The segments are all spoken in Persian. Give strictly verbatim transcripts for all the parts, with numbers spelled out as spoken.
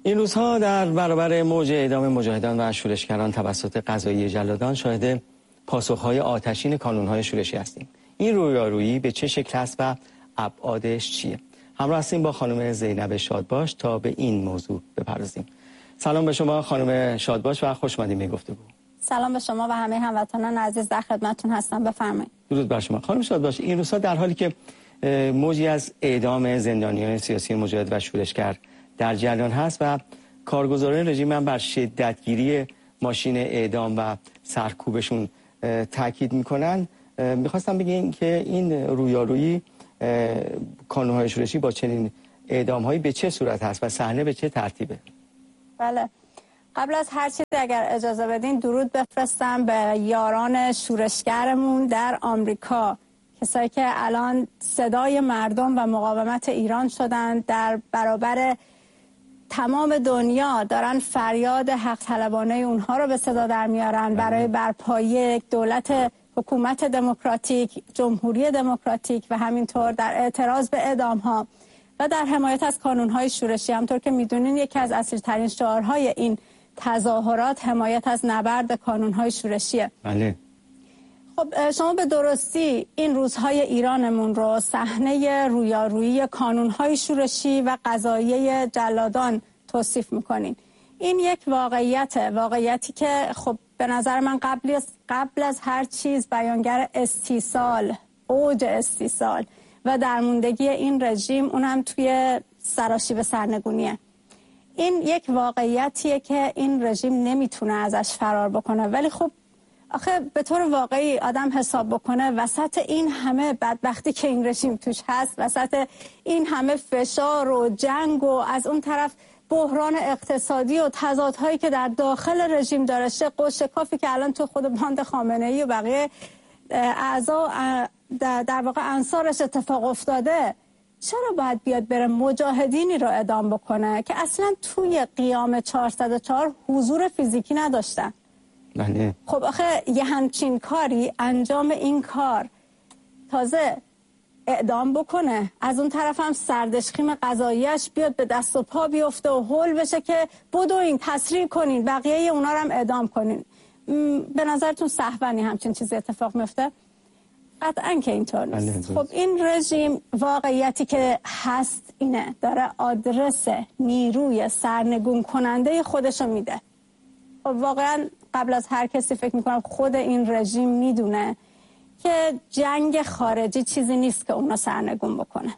این روزها در برابر موج اعدام مجاهدان و شورشگران توسط قضاییه جلادان شاهد پاسخهای آتشین کانونهای شورشی هستیم. این رویارویی به چه شکل است و ابعادش چیه؟ همراه هستیم با خانم زینب شادباش تا به این موضوع بپردازیم. سلام به شما خانم شادباش و خوش اومدید به گفتگو. سلام به شما و همه هموطنان عزیز، در خدمتتون هستم. بفرمایید. درود بر شما خانم شادباش. این روزها در حالی که موجی از اعدام زندانیان سیاسی مجاهد و شورشگر در جریان هست و کارگزاران رژیم هم بر شدتگیری ماشین اعدام و سرکوبشون تاکید میکنن، میخواستم بگم که این رویارویی کانونهای شورشی با چنین اعدام‌هایی به چه صورت هست و صحنه به چه ترتیبه؟ بله، قبل از هر چیزی اگر اجازه بدین درود بفرستم به یاران شورشگرمون در آمریکا، کسایی که الان صدای مردم و مقاومت ایران شدن، در برابر تمام دنیا دارن فریاد حق طلبانه اونها رو به صدا در میارن برای برپایی یک دولت حکومت دموکراتیک، جمهوری دموکراتیک و همینطور در اعتراض به اعدام ها و در حمایت از کانونهای شورشی. همطور که میدونین یکی از اصلی‌ترین شعارهای این تظاهرات حمایت از نبرد کانونهای شورشیه. بله. خب شما به درستی این روزهای ایرانمون رو صحنه رویارویی کانونهای شورشی و قضاییه جلادان توصیف میکنین. این یک واقعیته، واقعیتی که خب به نظر من قبل از, قبل از هر چیز بیانگر استیصال، اوج استیصال و درموندگی این رژیم، اونم توی سراشیب سرنگونیه. این یک واقعیتیه که این رژیم نمیتونه ازش فرار بکنه، ولی خب آخه به طور واقعی آدم حساب بکنه وسط این همه بدبختی که این رژیم توش هست، وسط این همه فشار و جنگ و از اون طرف بحران اقتصادی و تضادهایی که در داخل رژیم داره، شق و شکافی که الان تو خود باند خامنه‌ای و بقیه اعضا در واقع انصارش اتفاق افتاده، چرا باید بیاد بره مجاهدینی رو اعدام بکنه که اصلا توی قیام چهارصد و چهار حضور فیزیکی نداشتن؟ بله. خب آخه یه همچین کاری، انجام این کار، تازه اعدام بکنه، از اون طرف هم سردشخیم قضاییش بیاد به دست و پا بیفته و هول بشه که بدوین تسریع کنین، بقیه اونا رو هم اعدام کنین. به نظرتون سهونی همچین چیزی اتفاق میفته؟ قطعاً که اینطور نیست. خب این رژیم واقعیتی که هست اینه، داره آدرس نیروی سرنگون کننده خودشو میده. خب واقعاً قبل از هر کسی فکر میکنم خود این رژیم میدونه که جنگ خارجی چیزی نیست که اونا سرنگون بکنه.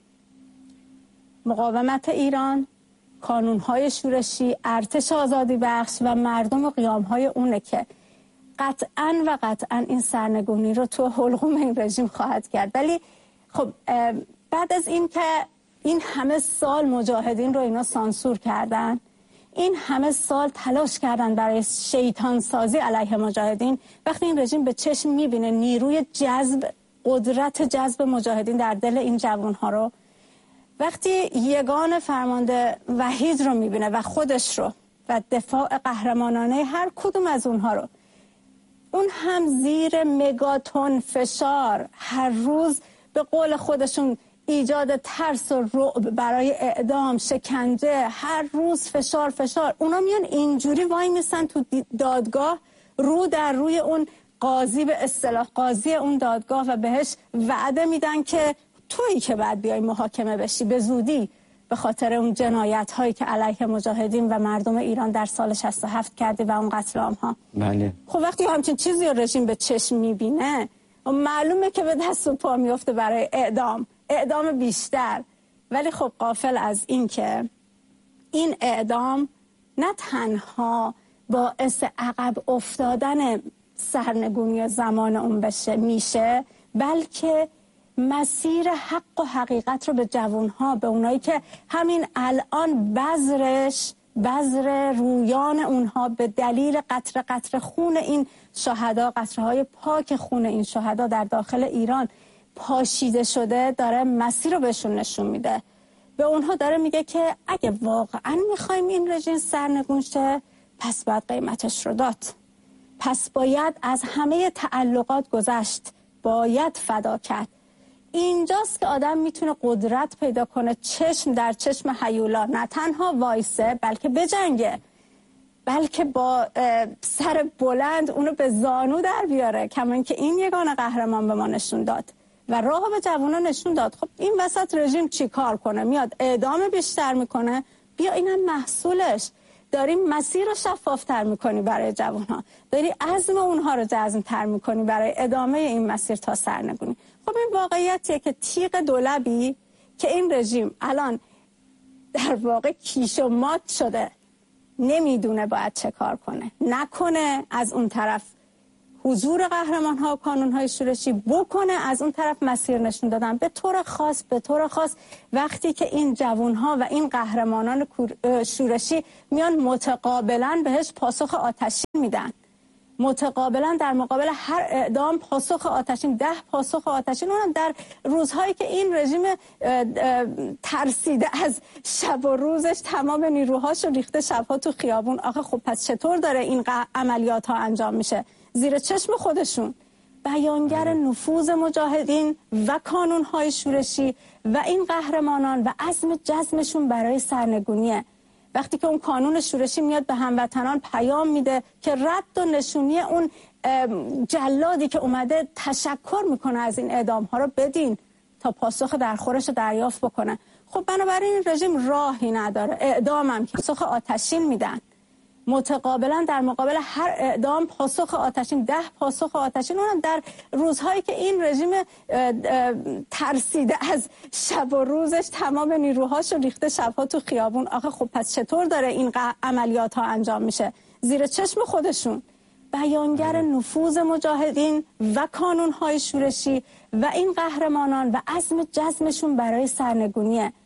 مقاومت ایران، کانونهای شورشی، ارتش آزادی بخش و مردم و قیامهای اونه که قطعاً و قطعاً این سرنگونی رو تو حلقوم این رژیم خواهد کرد. ولی خب بعد از این که این همه سال مجاهدین رو اینا سانسور کردن، این همه سال تلاش کردن برای شیطان سازی علیه مجاهدین، وقتی این رژیم به چشم میبینه نیروی جذب، قدرت جذب مجاهدین در دل این جوانها رو، وقتی یگان فرمانده وحید رو میبینه و خودش رو و دفاع قهرمانانه هر کدوم از اونها رو، اون هم زیر مگاتون فشار هر روز به قول خودشون ایجاد ترس و رعب برای اعدام، شکنجه، هر روز فشار فشار، اونا میان اینجوری وای میسن تو دادگاه رو در روی اون قاضی، به اصطلاح قاضی اون دادگاه، و بهش وعده میدن که تویی که بعد بیای محاکمه بشی به زودی به خاطر اون جنایت هایی که علیه مجاهدین و مردم ایران در سال شصت و هفت کردی و اون قتل عام ها. بله. خب وقتی همچین چیزی رو رژیم به چشم میبینه، معلومه که به دست و پا میفته برای اعدام، اعدام بیشتر. ولی خب غافل از این که این اعدام نه تنها باعث عقب افتادن سرنگونی زمان اون بشه میشه، بلکه مسیر حق و حقیقت رو به جوانها، به اونایی که همین الان بذرش بذر رویان اونها به دلیل قطره قطره خون این شهدا، قطره های پاک خون این شهدا در داخل ایران پاشیده شده، داره مسیر رو بهشون نشون میده. به اونها داره میگه که اگه واقعا میخوایم این رژیم سرنگون شه، پس باید قیمتش رو داد، پس باید از همه تعلقات گذشت، باید فدا کرد. اینجاست که آدم میتونه قدرت پیدا کنه چشم در چشم هیولا نه تنها وایسه بلکه بجنگه، بلکه با سر بلند اونو به زانو در بیاره، کما اینکه این یگانه قهرمان به ما نشون داد و راه به جوونا نشون داد. خب این وسط رژیم چی کار کنه؟ میاد اعدام بیشتر میکنه. بیا اینم محصولش. داری مسیر رو شفافتر میکنی برای جوانها، داری عزم اونها رو جزم‌تر میکنی برای ادامه این مسیر تا سرنگونی. خب این واقعیتیه که تیغ دولبی که این رژیم الان در واقع کیش و مات شده، نمیدونه باید چه کار کنه، نکنه از اون طرف حضور قهرمان ها و کانون های شورشی، بکنه از اون طرف مسیر نشون دادن به طور خاص به طور خاص وقتی که این جوان ها و این قهرمانان شورشی میان متقابلا بهش پاسخ آتشین میدن، متقابلا در مقابل هر اعدام پاسخ آتشین، ده پاسخ آتشین، اونم در روزهایی که این رژیم ترسیده از شب و روزش تمام نیروهاشو ریخته شبها تو خیابون. آخه خب پس چطور داره این عملیات ها انجام میشه؟ زیر چشم خودشون. بیانگر نفوذ مجاهدین و کانونهای شورشی و این قهرمانان و عزم جزمشون برای سرنگونیه. وقتی که اون کانون شورشی میاد به هموطنان پیام میده که رد و نشونی اون جلادی که اومده تشکر میکنه از این اعدام ها رو بدین تا پاسخ درخورش رو دریافت بکنه. خب بنابراین این رژیم راهی نداره، اعدام هم که پاسخ آتشین میدن، متقابلا در مقابل هر اعدام پاسخ آتشین، ده پاسخ آتشین، اونم در روزهایی که این رژیم ترسیده از شب و روزش تمام نیروهاشو ریخته شبها تو خیابون. آخه خب پس چطور داره این عملیات ها انجام میشه؟ زیر چشم خودشون. بیانگر نفوذ مجاهدین و کانونهای شورشی و این قهرمانان و عزم جزمشون برای سرنگونیه.